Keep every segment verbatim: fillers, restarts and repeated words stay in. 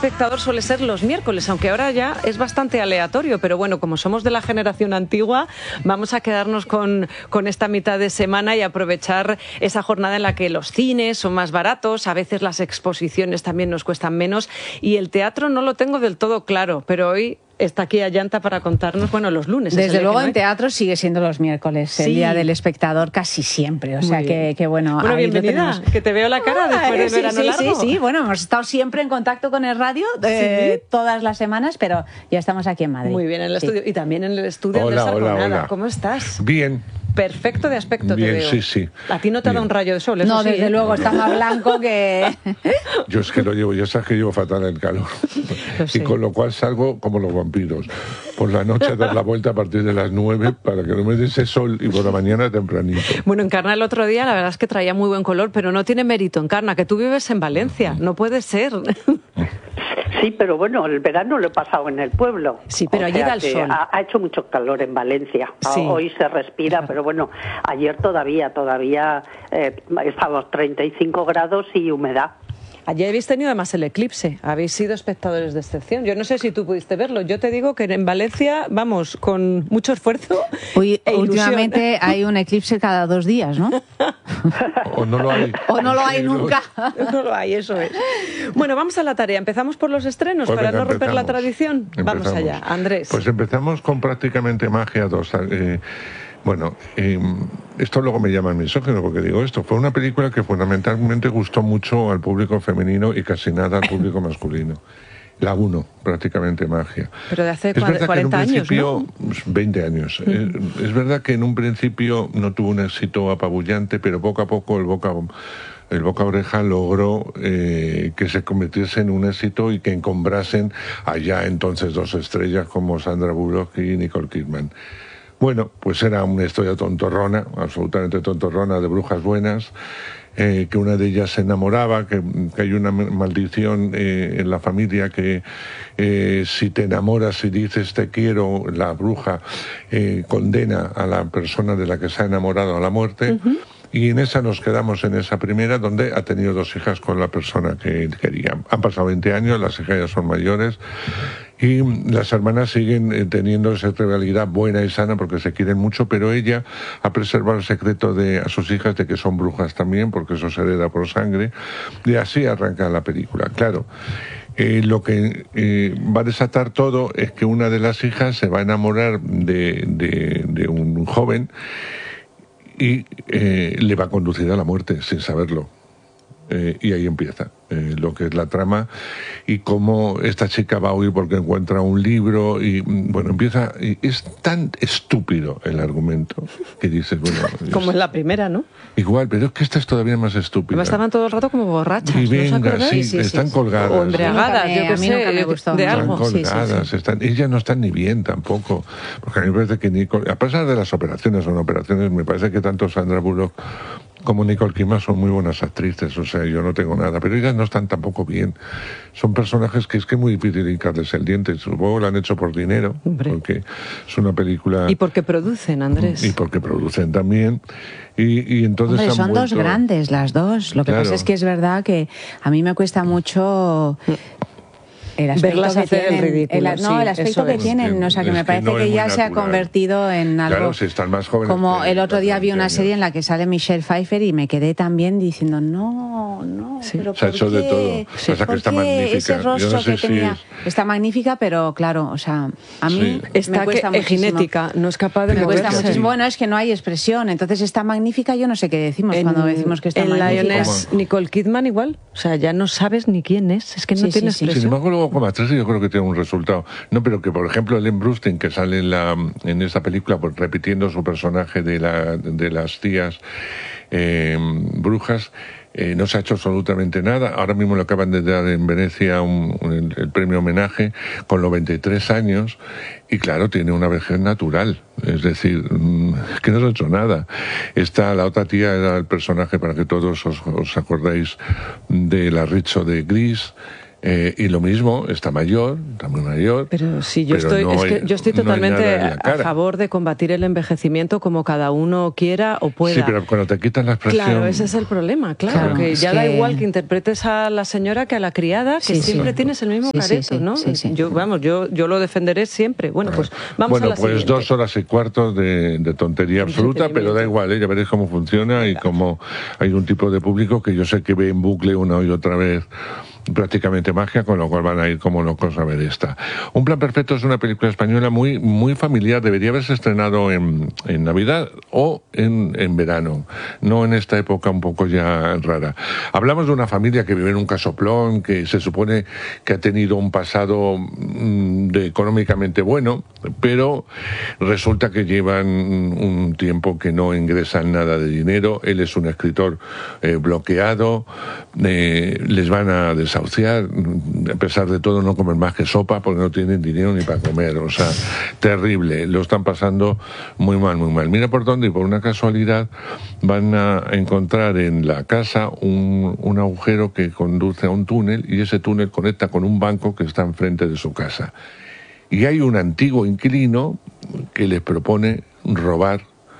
Espectador suele ser los miércoles, aunque ahora ya es bastante aleatorio, pero bueno, como somos de la generación antigua, vamos a quedarnos con, con esta mitad de semana y aprovechar esa jornada en la que los cines son más baratos, a veces las exposiciones también nos cuestan menos y el teatro no lo tengo del todo claro, pero hoy está aquí Ayanta para contarnos, bueno, los lunes. Desde luego en teatro sigue siendo los miércoles, sí. El Día del Espectador casi siempre, o sea que, que bueno. Bueno, bienvenida, que te veo la cara después del sí, verano sí, largo. Sí, sí, bueno, hemos estado siempre en contacto con el radio eh, ¿Sí? todas las semanas, pero ya estamos aquí en Madrid. Muy bien, en el sí. estudio y también en el estudio hola, Andrés hola, Arconada. hola. ¿Cómo estás? Bien. Perfecto de aspecto Bien, te veo. sí, sí. A ti no te ha dado un rayo de sol, eso No, sí, desde ¿eh? luego, está más blanco que... Yo es que lo llevo, ya sabes que llevo fatal el calor. Y con lo cual salgo como los vampiros. Por la noche a dar la vuelta a partir de las nueve para que no me dé ese sol y por la mañana tempranito. Bueno, Encarna el otro día la verdad es que traía muy buen color, pero no tiene mérito, Encarna, que tú vives en Valencia, no puede ser. Sí, pero bueno, el verano lo he pasado en el pueblo. Sí, pero o allí sea da el sol. Ha, ha hecho mucho calor en Valencia. Sí. Hoy se respira, pero bueno, ayer todavía, todavía eh, estábamos treinta y cinco grados y humedad. Ayer habéis tenido además el eclipse, habéis sido espectadores de excepción. Yo no sé si tú pudiste verlo. Yo te digo que en Valencia, vamos, con mucho esfuerzo. Uy, e últimamente hay un eclipse cada dos días, ¿no? O no lo hay. O no lo hay nunca. No lo hay, eso es. Bueno, vamos a la tarea. ¿Empezamos por los estrenos pues para venga, no romper empezamos. la tradición? Empezamos. Vamos allá, Andrés. Pues empezamos con prácticamente Magia dos. Eh, Bueno, eh, esto luego me llama misógino porque digo esto. Fue una película que fundamentalmente gustó mucho al público femenino y casi nada al público masculino. La uno, prácticamente Magia. Pero de hace es verdad cuarenta que en un años, principio, ¿no? veinte años. Uh-huh. es, es verdad que en un principio no tuvo un éxito apabullante, pero poco a poco el boca... El boca a oreja logró eh, que se convirtiese en un éxito y que encombrasen allá entonces dos estrellas como Sandra Bullock y Nicole Kidman. Bueno, pues era una historia tontorrona, absolutamente tontorrona, de brujas buenas, eh, que una de ellas se enamoraba, que, que hay una maldición eh, en la familia que eh, si te enamoras y dices te quiero, la bruja eh, condena a la persona de la que se ha enamorado a la muerte. Uh-huh. Y en esa nos quedamos, en esa primera, donde ha tenido dos hijas con la persona que quería. Han pasado veinte años, las hijas ya son mayores, y las hermanas siguen teniendo esa rivalidad buena y sana porque se quieren mucho, pero ella ha preservado el secreto de, a sus hijas de que son brujas también, porque eso se hereda por sangre, y así arranca la película. Claro, eh, lo que eh, va a desatar todo es que una de las hijas se va a enamorar de, de, de un joven y eh, le va a conducir a la muerte sin saberlo. Eh, y ahí empieza eh, lo que es la trama y cómo esta chica va a huir porque encuentra un libro y bueno, empieza, y es tan estúpido el argumento que dices, bueno... Como es, en la primera, ¿no? Igual, pero es que esta es todavía más estúpida. Estaban todo el rato como borrachas, y venga, ¿no os acordáis? sí, Sí, sí, están sí. colgadas. O embriagadas, me, yo que a mí sé, nunca me gustó. de Están algo. colgadas, Sí, sí, sí. Están, ellas no están ni bien tampoco, porque a mí me parece que Nicole, a pesar de las operaciones, son operaciones, me parece que tanto Sandra Bullock como Nicole Kidman son muy buenas actrices, o sea, yo no tengo nada, pero ellas no están tampoco bien. Son personajes que es que es muy difícil hincarles el diente, supongo que lo han hecho por dinero, Hombre. porque es una película... Y porque producen, Andrés. Y porque producen también, y, y entonces Hombre, han son vuelto... dos grandes las dos, lo que Claro. pasa es que es verdad que a mí me cuesta mucho... El aspecto Verlas que hacer el tienen, ridículo, el, no, sí, el aspecto eso que es. tienen, o sea, que Es me que parece no que, es muy ya se ha natural. convertido en algo... Claro, si están más jóvenes. Como que el otro día vi una veinte serie en años. la que sale Michelle Pfeiffer y me quedé también diciendo, no, no, Sí. pero Se ha ¿por hecho qué? de todo. Sí. Pasa que ¿Por está qué magnífica. ese Yo rostro no sé que si tenía? es- Está magnífica, pero claro, o sea, a mí Sí. Está me cuesta que, muchísimo. genética, no es capaz de Me cuesta moverse. muchísimo. Bueno, es que no hay expresión, entonces está magnífica, yo no sé qué decimos En- cuando decimos que está en magnífica. Lioness, Nicole Kidman igual, o sea, ya no sabes ni quién es, es que no Sí, sí, tiene sí. Sin expresión. embargo, luego como actriz yo creo que tiene un resultado. No, pero que por ejemplo Ellen Burstyn, que sale en, la, en esta película pues, repitiendo su personaje de, la, de las tías eh, brujas, eh, no se ha hecho absolutamente nada. Ahora mismo le acaban de dar en Venecia un, un- el, el premio homenaje con noventa y tres años y claro, tiene una vejez natural. Es decir, mm, que no se ha hecho nada. Esta, la otra tía era el personaje, para que todos os, os acordáis, de la Rizzo de Gris. Eh, y lo mismo, está mayor, está muy mayor. Pero sí, yo pero estoy, no es hay, que yo estoy no totalmente a favor de combatir el envejecimiento como cada uno quiera o pueda. Sí, pero cuando te quitan la expresión... Claro, ese es el problema, claro, claro que ya que... da igual que interpretes a la señora que a la criada, que sí, siempre sí. tienes el mismo sí, careto, sí, sí, ¿no? Sí, sí. Yo, vamos, yo, yo lo defenderé siempre. Bueno, pues vamos bueno, a la pues siguiente. dos horas y cuarto de, de tontería absoluta, pero da igual, ¿eh? Ya veréis cómo funciona y cómo hay un tipo de público que yo sé que ve en bucle una y otra vez prácticamente magia, con lo cual van a ir como locos a ver esta. Un plan perfecto es una película española muy muy familiar, debería haberse estrenado en, en Navidad o en, en verano, no en esta época un poco ya rara. Hablamos de una familia que vive en un casoplón, que se supone que ha tenido un pasado mmm, de económicamente bueno, pero resulta que llevan un tiempo que no ingresan nada de dinero. Él es un escritor eh, bloqueado, eh, les van a desahuciar, a pesar de todo no comen más que sopa porque no tienen dinero ni para comer, o sea, terrible, lo están pasando muy mal, muy mal. Mira por dónde, y por una casualidad van a encontrar en la casa un, un agujero que conduce a un túnel, y ese túnel conecta con un banco que está enfrente de su casa. Y hay un antiguo inquilino que les propone robar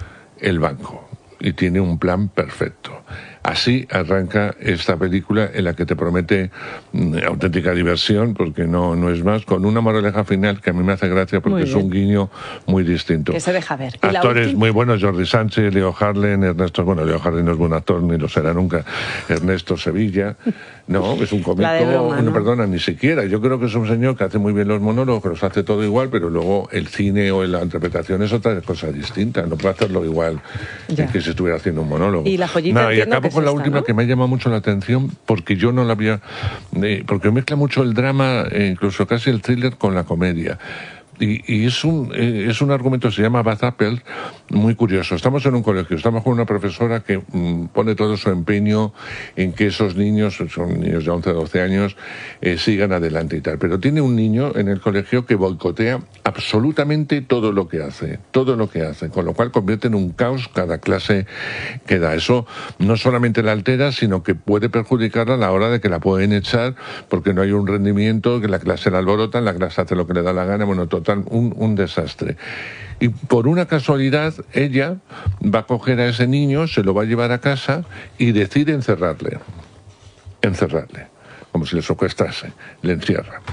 el banco y tiene un plan perfecto. Así arranca esta película, en la que te promete mm, auténtica diversión, porque no, no es más, con una moraleja final que a mí me hace gracia porque es un guiño muy distinto. Que se deja ver. Actores muy buenos, Jordi Sánchez, Leo Harlem, Ernesto, bueno, Leo Harlem no es buen actor, ni lo será nunca, Ernesto Sevilla, no, es un cómico, broma, ¿no? No, perdona, ni siquiera, yo creo que es un señor que hace muy bien los monólogos, que los hace todo igual, pero luego el cine o la interpretación es otra cosa distinta, no puede hacerlo igual ya. que si estuviera haciendo un monólogo. Y la joyita no, y acabo con es la esta, última, ¿no? Que me ha llamado mucho la atención, porque yo no la había... Eh, porque mezcla mucho el drama, eh, incluso casi el thriller, con la comedia. Y, y es un eh, es un argumento, se llama Bad Apple, muy curioso. Estamos en un colegio, estamos con una profesora que mmm, pone todo su empeño en que esos niños, son niños de once a doce años, eh, sigan adelante y tal. Pero tiene un niño en el colegio que boicotea absolutamente todo lo que hace, todo lo que hace, con lo cual convierte en un caos cada clase que da. Eso no solamente la altera, sino que puede perjudicarla a la hora de que la pueden echar porque no hay un rendimiento, que la clase la alborotan, la clase hace lo que le da la gana, bueno, total, un, un desastre. Y por una casualidad, ella va a coger a ese niño, se lo va a llevar a casa y decide encerrarle. Encerrarle. Como si le secuestrase. Le encierra.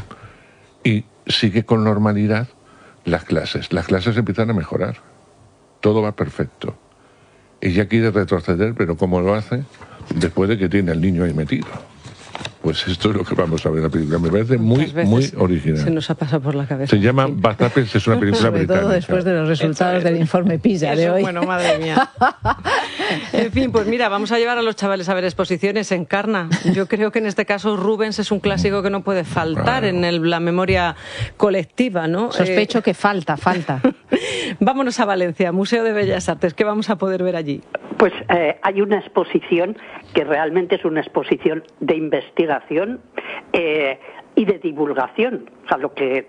Y sigue con normalidad las clases. Las clases empiezan a mejorar. Todo va perfecto. Ella quiere retroceder, pero ¿cómo lo hace? Después de que tiene al niño ahí metido. Pues esto es lo que vamos a ver en la película. Me parece muy, muy original. Se nos ha pasado por la cabeza. Se llama Bad Apple, es una película Sobre británica. todo después de los resultados del informe PISA de hoy. Bueno, madre mía. En fin, pues mira, vamos a llevar a los chavales a ver exposiciones en Encarna. Yo creo que en este caso Rubens es un clásico que no puede faltar claro. en el, la memoria colectiva, ¿no? Sospecho eh... que falta, falta. Vámonos a Valencia, Museo de Bellas Artes. ¿Qué vamos a poder ver allí? Pues eh, hay una exposición que realmente es una exposición de investigación eh, y de divulgación, o sea, lo que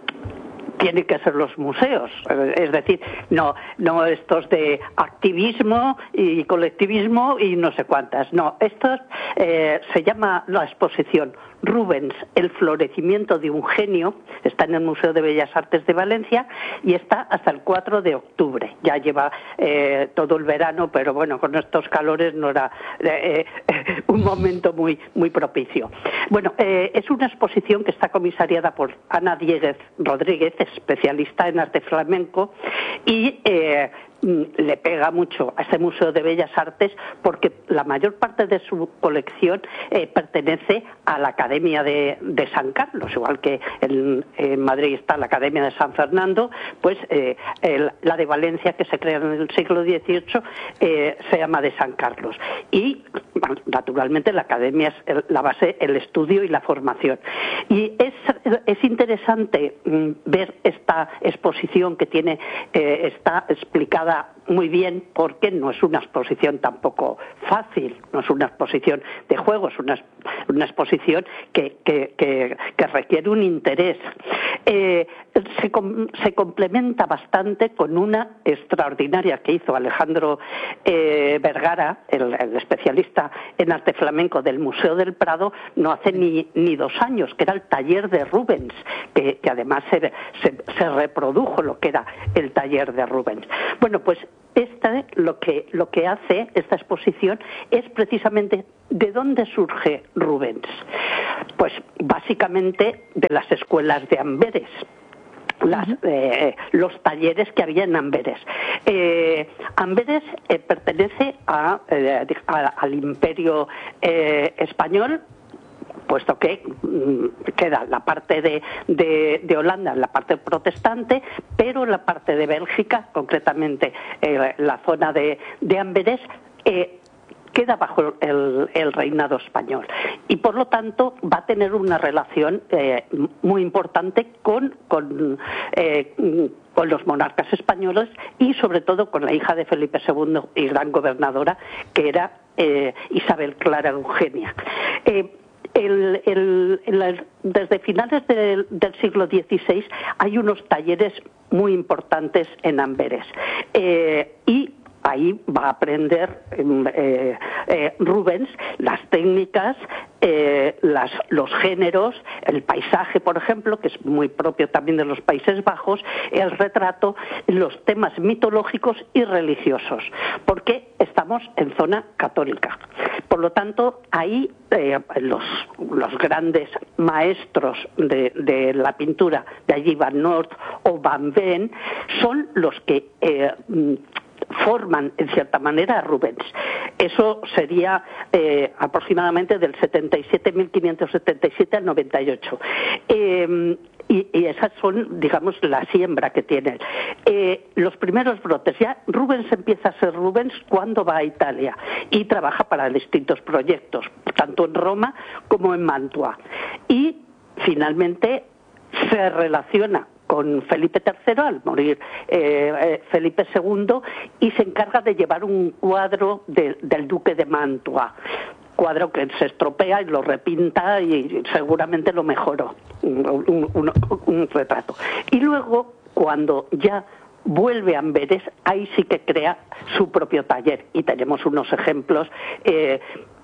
mm, tienen que ser los museos, es decir, no, no estos de activismo y colectivismo y no sé cuántas, no, esto eh, se llama la exposición Rubens, el florecimiento de un genio, está en el Museo de Bellas Artes de Valencia y está hasta el cuatro de octubre. Ya lleva eh, todo el verano, pero bueno, con estos calores no era eh, eh, un momento muy, muy propicio. Bueno, eh, es una exposición que está comisariada por Ana Dieguez Rodríguez, especialista en arte flamenco, y eh, le pega mucho a este Museo de Bellas Artes porque la mayor parte de su colección eh, pertenece a la Academia de, de San Carlos, igual que en, en Madrid está la Academia de San Fernando, pues eh, el, la de Valencia, que se crea en el siglo dieciocho, eh, se llama de San Carlos. Y naturalmente la Academia es el, la base, el estudio y la formación. Y es, es interesante mm, ver esta exposición que tiene, eh, está explicada muy bien, porque no es una exposición tampoco fácil, no es una exposición de juegos, es una, una exposición que, que, que, que requiere un interés. Eh, se, com, se complementa bastante con una extraordinaria que hizo Alejandro eh, Vergara, el, el especialista en arte flamenco del Museo del Prado, no hace ni, ni dos años, que era el taller de Rubens, que, que además se, se, se reprodujo lo que era el taller de Rubens. Bueno, pues esta lo que, lo que hace esta exposición es precisamente ¿de dónde surge Rubens? Pues básicamente de las escuelas de Amberes. Las, eh, los talleres que había en Amberes. Eh, Amberes eh, pertenece a, eh, a, al Imperio eh, Español, puesto que mmm, queda la parte de, de, de Holanda, la parte protestante, pero la parte de Bélgica, concretamente eh, la zona de, de Amberes, eh, queda bajo el, el reinado español y por lo tanto va a tener una relación eh, muy importante con, con, eh, con los monarcas españoles y sobre todo con la hija de Felipe segundo y gran gobernadora, que era eh, Isabel Clara Eugenia. Eh, El, el, el, desde finales del, del siglo dieciséis hay unos talleres muy importantes en Amberes eh, y ahí va a aprender eh, eh, Rubens las técnicas, eh, las, los géneros, el paisaje, por ejemplo, que es muy propio también de los Países Bajos, el retrato, los temas mitológicos y religiosos, porque estamos en zona católica. Por lo tanto, ahí eh, los, los grandes maestros de, de la pintura, de allí Van Noort o Van Ven, son los que eh, forman en cierta manera a Rubens. Eso sería eh, aproximadamente del setenta y siete, mil quinientos setenta y siete al noventa y ocho. Eh, y, y esas son, digamos, la siembra que tiene. Eh, los primeros brotes, ya Rubens empieza a ser Rubens cuando va a Italia y trabaja para distintos proyectos, tanto en Roma como en Mantua. Y finalmente se relaciona con Felipe tercero al morir eh, eh, Felipe segundo y se encarga de llevar un cuadro de, del duque de Mantua, cuadro que se estropea y lo repinta y seguramente lo mejoró, un, un, un, un retrato. Y luego, cuando ya vuelve a Amberes, ahí sí que crea su propio taller y tenemos unos ejemplos eh,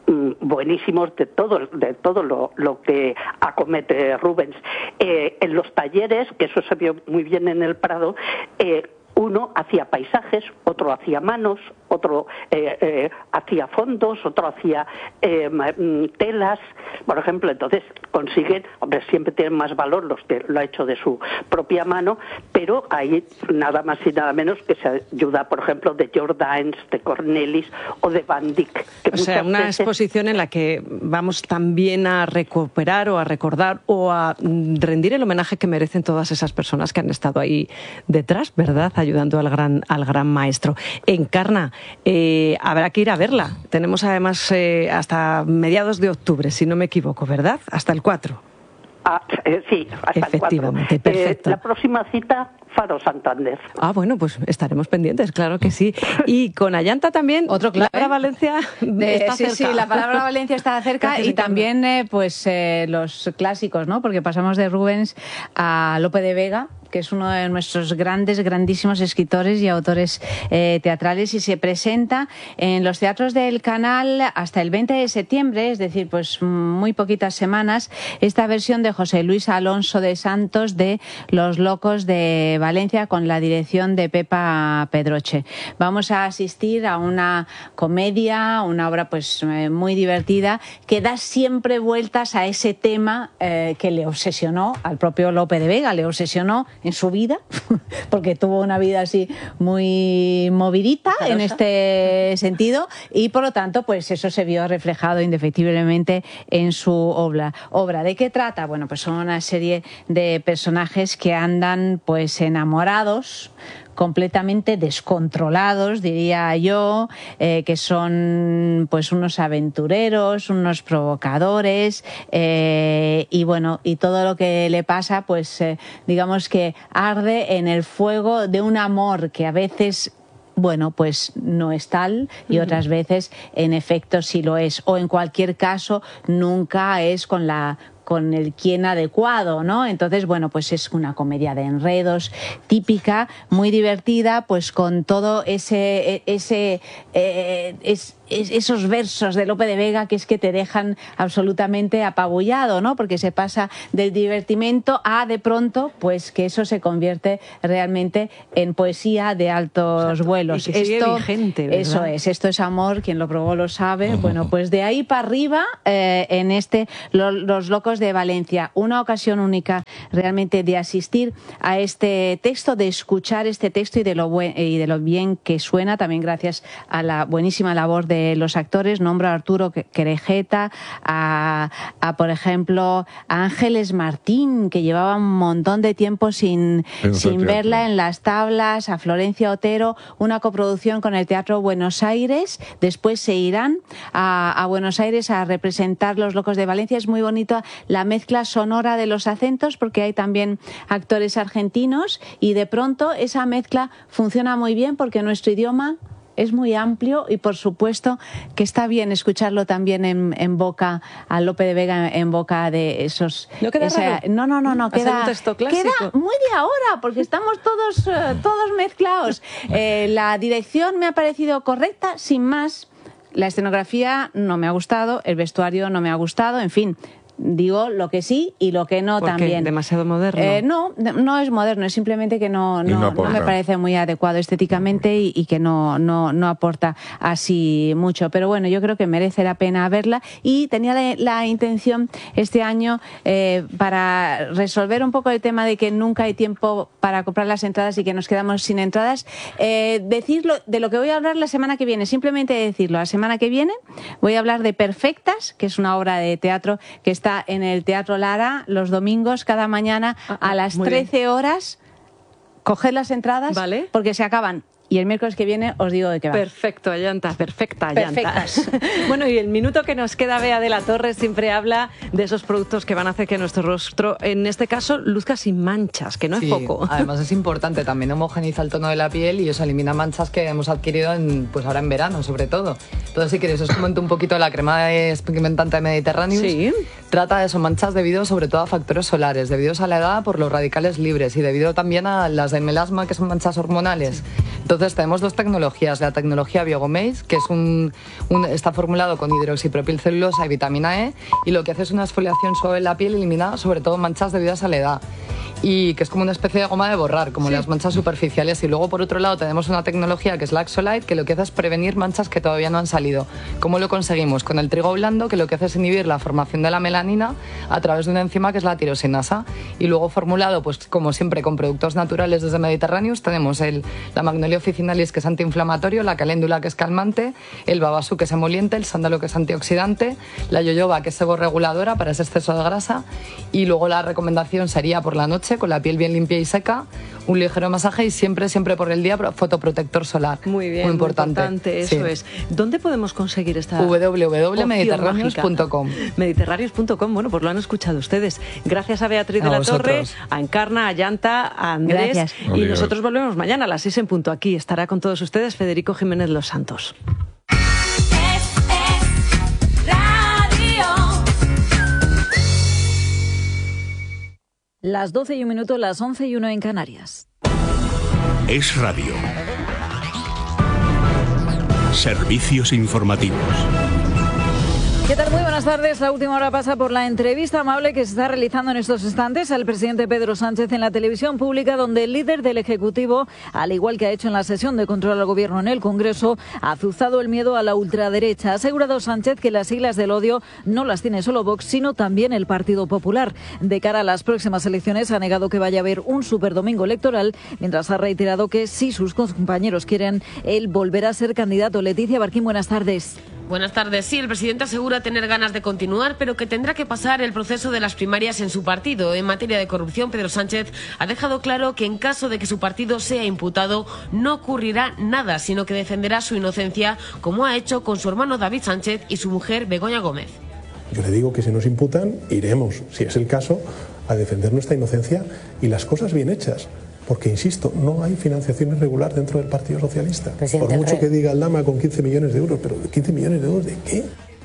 buenísimos de todo de todo lo, lo que acomete Rubens. Eh, en los talleres, que eso se vio muy bien en el Prado, eh, uno hacía paisajes, otro hacía manos, otro eh, eh, hacía fondos, otro hacía eh, telas, por ejemplo. Entonces consiguen, hombre, siempre tienen más valor los que lo ha hecho de su propia mano, pero hay nada más y nada menos que se ayuda, por ejemplo, de Jordaens, de Cornelis o de Van Dyck. O sea, una veces... exposición en la que vamos también a recuperar o a recordar o a rendir el homenaje que merecen todas esas personas que han estado ahí detrás, ¿verdad?, ayudando al gran, al gran maestro. Encarna, eh, habrá que ir a verla. Tenemos además eh, hasta mediados de octubre, si no me equivoco, ¿verdad? Hasta el cuatro. Ah, eh, sí, hasta Efectivamente, el cuatro. Perfecto. Eh, la próxima cita, Faro Santander. Ah, bueno, pues estaremos pendientes, claro que sí. Y con Ayanta también, otro clave. La palabra Valencia de, está sí, cerca. Sí, la palabra Valencia está cerca y también eh, pues eh, los clásicos, ¿no? Porque pasamos de Rubens a Lope de Vega, que es uno de nuestros grandes, grandísimos escritores y autores eh, teatrales, y se presenta en los teatros del Canal hasta el veinte de septiembre, es decir, pues muy poquitas semanas, esta versión de José Luis Alonso de Santos de Los Locos de Valencia, con la dirección de Pepa Pedroche. Vamos a asistir a una comedia, una obra pues eh, muy divertida, que da siempre vueltas a ese tema eh, que le obsesionó al propio Lope de Vega, le obsesionó en su vida, porque tuvo una vida así muy movidita en este sentido, y por lo tanto pues eso se vio reflejado indefectiblemente en su obra. obra. ¿De qué trata? Bueno, pues son una serie de personajes que andan pues enamorados, completamente descontrolados, diría yo, eh, que son pues unos aventureros, unos provocadores, eh, y bueno, y todo lo que le pasa pues eh, digamos que arde en el fuego de un amor que a veces, bueno, pues no es tal, y otras veces en efecto sí lo es, o en cualquier caso nunca es con la con el quién adecuado, ¿no? Entonces, bueno, pues es una comedia de enredos típica, muy divertida, pues con todo ese... ese eh, es, esos versos de Lope de Vega que es que te dejan absolutamente apabullado, ¿no? Porque se pasa del divertimento a, de pronto, pues que eso se convierte realmente en poesía de altos Exacto. vuelos. Y que sigue esto, vigente, ¿verdad? Eso es, esto es amor, quien lo probó lo sabe. Bueno, pues de ahí para arriba, eh, en este lo, Los Locos de Valencia, una ocasión única realmente de asistir a este texto, de escuchar este texto y de lo, buen, y de lo bien que suena, también gracias a la buenísima labor de de los actores. Nombro a Arturo Querejeta, a, a por ejemplo a Ángeles Martín, que llevaba un montón de tiempo sin, sin verla en las tablas, a Florencia Otero, una coproducción con el Teatro Buenos Aires. Después se irán a, a Buenos Aires a representar Los Locos de Valencia. Es muy bonita la mezcla sonora de los acentos, porque hay también actores argentinos, y de pronto esa mezcla funciona muy bien porque nuestro idioma es muy amplio y, por supuesto, que está bien escucharlo también en, en boca a Lope de Vega, en boca de esos... ¿No queda esa, raro? No, no, no, no queda, un texto clásico. Queda muy de ahora, porque estamos todos, uh, todos mezclados. Eh, la dirección me ha parecido correcta, sin más. La escenografía no me ha gustado, el vestuario no me ha gustado, en fin... Digo lo que sí y lo que no ¿Por también. qué? ¿Demasiado moderno? Eh, no, no es moderno, es simplemente que no, no, no, no me parece muy adecuado estéticamente y, y que no, no, no aporta así mucho. Pero bueno, yo creo que merece la pena verla, y tenía la, la intención este año, eh, para resolver un poco el tema de que nunca hay tiempo para comprar las entradas y que nos quedamos sin entradas, eh, decirlo de lo que voy a hablar la semana que viene, simplemente decirlo. La semana que viene voy a hablar de Perfectas, que es una obra de teatro que está Está en el Teatro Lara los domingos, cada mañana ah, a las trece horas. Coged las entradas, ¿vale? Porque se acaban. Y el miércoles que viene os digo de qué va. Perfecto, Ayanta, perfecta, Ayanta. Perfectas. Bueno, y el minuto que nos queda, Bea de la Torre siempre habla de esos productos que van a hacer que nuestro rostro, en este caso, luzca sin manchas, que no sí, es poco. Además es importante, también homogeniza el tono de la piel y eso elimina manchas que hemos adquirido en, pues ahora en verano, sobre todo. Entonces, si queréis, os comento un poquito la crema despigmentante de Mediterráneo. Sí. Trata de eso, manchas debido sobre todo a factores solares, debido a la edad por los radicales libres y debido también a las de melasma, que son manchas hormonales. Entonces, tenemos dos tecnologías. La tecnología Biogomaze, que es un, un, está formulado con hidroxipropilcelulosa y vitamina E, y lo que hace es una exfoliación suave en la piel, elimina sobre todo manchas debidas a la edad, y que es como una especie de goma de borrar, como sí. las manchas superficiales. Y luego, por otro lado, tenemos una tecnología que es la Axolite, que lo que hace es prevenir manchas que todavía no han salido. ¿Cómo lo conseguimos? Con el trigo blando, que lo que hace es inhibir la formación de la melanina a través de una enzima que es la tirosinasa. Y luego formulado, pues como siempre, con productos naturales desde Mediterráneos, tenemos el, la Magnolia officinalis, que es antiinflamatorio, la caléndula, que es calmante, el babasú, que es emoliente, el sándalo, que es antioxidante, la yoyoba, que es seborreguladora para ese exceso de grasa, y luego la recomendación sería por la noche, con la piel bien limpia y seca, un ligero masaje y siempre, siempre por el día, fotoprotector solar. Muy bien, muy importante. Muy importante eso sí. es. ¿Dónde podemos conseguir esta w w w punto mediterráneos punto com? Mediterráneos punto com, bueno, pues lo han escuchado ustedes. Gracias a Beatriz a de la vosotros. Torre, a Encarna, a Llanta, a Andrés. Gracias. Y Adiós. Nosotros volvemos mañana a las seis en punto. Aquí estará con todos ustedes Federico Jiménez Los Santos. Las doce y un minuto, las once y uno en Canarias. Es Radio. Servicios informativos. ¿Qué tal? Muy buenas tardes. La última hora pasa por la entrevista amable que se está realizando en estos instantes al presidente Pedro Sánchez en la televisión pública, donde el líder del Ejecutivo, al igual que ha hecho en la sesión de control al Gobierno en el Congreso, ha azuzado el miedo a la ultraderecha. Ha asegurado Sánchez que las siglas del odio no las tiene solo Vox, sino también el Partido Popular. De cara a las próximas elecciones, ha negado que vaya a haber un superdomingo electoral, mientras ha reiterado que si sus compañeros quieren, él volverá a ser candidato. Leticia Barquín, buenas tardes. Buenas tardes. Sí, el presidente asegura tener ganas de continuar, pero que tendrá que pasar el proceso de las primarias en su partido. En materia de corrupción, Pedro Sánchez ha dejado claro que en caso de que su partido sea imputado, no ocurrirá nada, sino que defenderá su inocencia, como ha hecho con su hermano David Sánchez y su mujer Begoña Gómez. Yo le digo que si nos imputan, iremos, si es el caso, a defender nuestra inocencia y las cosas bien hechas. Porque, insisto, no hay financiación irregular dentro del Partido Socialista. Presidente, por mucho que diga el Lama con quince millones de euros, pero ¿quince millones de euros de qué?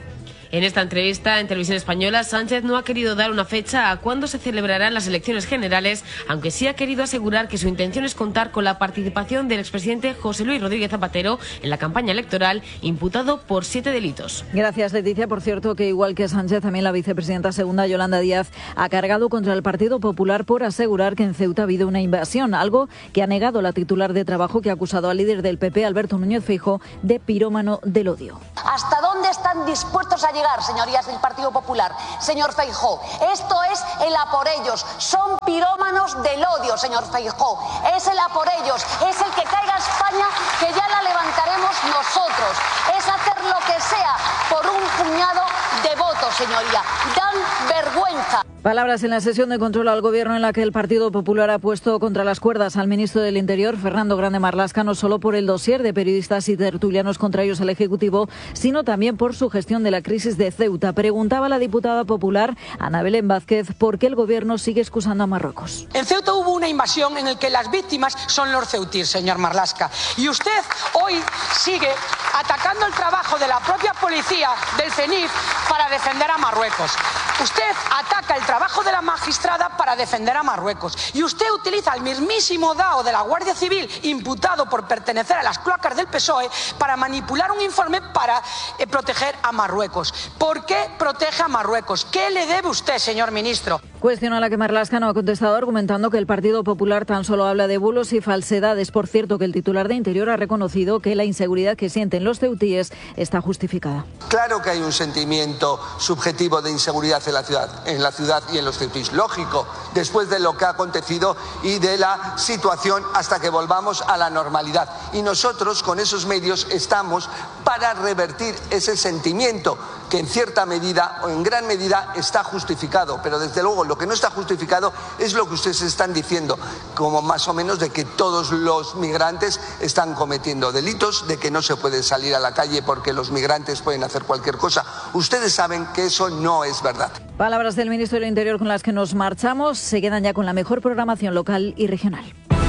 En esta entrevista en Televisión Española, Sánchez no ha querido dar una fecha a cuándo se celebrarán las elecciones generales, aunque sí ha querido asegurar que su intención es contar con la participación del expresidente José Luis Rodríguez Zapatero en la campaña electoral, imputado por siete delitos. Gracias, Leticia. Por cierto, que igual que Sánchez, también la vicepresidenta segunda, Yolanda Díaz, ha cargado contra el Partido Popular por asegurar que en Ceuta ha habido una invasión, algo que ha negado la titular de Trabajo, que ha acusado al líder del P P, Alberto Núñez Feijóo, de pirómano del odio. ¿Hasta dónde están dispuestos a llegar, señorías del Partido Popular? Señor Feijóo, esto es el a por ellos. Son pirómanos del odio, señor Feijóo. Es el a por ellos. Es el que caiga España, que ya la levantaremos nosotros. Es hacer lo que sea por un puñado de votos, señoría. Dan vergüenza. Palabras en la sesión de control al Gobierno en la que el Partido Popular ha puesto contra las cuerdas al ministro del Interior, Fernando Grande Marlaska, no solo por el dossier de periodistas y tertulianos contrarios al Ejecutivo, sino también por su gestión de la crisis de Ceuta. Preguntaba la diputada popular Ana Belén Vázquez por qué el Gobierno sigue excusando a Marruecos. En Ceuta hubo una invasión en la que las víctimas son los ceutíes, señor Marlaska. Y usted hoy sigue atacando el trabajo de la propia policía del CENIF para defender a Marruecos. Usted ataca el trabajo de la magistrada para defender a Marruecos. Y usted utiliza al mismísimo D A O de la Guardia Civil, imputado por pertenecer a las cloacas del P S O E, para manipular un informe para eh, proteger a Marruecos. ¿Por qué protege a Marruecos? ¿Qué le debe usted, señor ministro? Cuestión a la que Marlaska no ha contestado, argumentando que el Partido Popular tan solo habla de bulos y falsedades. Por cierto, que el titular de Interior ha reconocido que la inseguridad que sienten los ceutíes está justificada. Claro que hay un sentimiento subjetivo de inseguridad en la ciudad, en la ciudad y en los ceutíes. Lógico, después de lo que ha acontecido y de la situación hasta que volvamos a la normalidad. Y nosotros con esos medios estamos para revertir ese sentimiento que en cierta medida o en gran medida está justificado, pero desde luego lo que no está justificado es lo que ustedes están diciendo, como más o menos de que todos los migrantes están cometiendo delitos, de que no se puede salir a la calle porque los migrantes pueden hacer cualquier cosa. Ustedes saben que eso no es verdad. Palabras del ministro del Interior con las que nos marchamos. Se quedan ya con la mejor programación local y regional.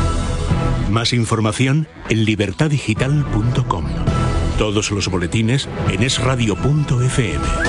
Más información en libertad digital punto com. Todos los boletines en es radio punto f m.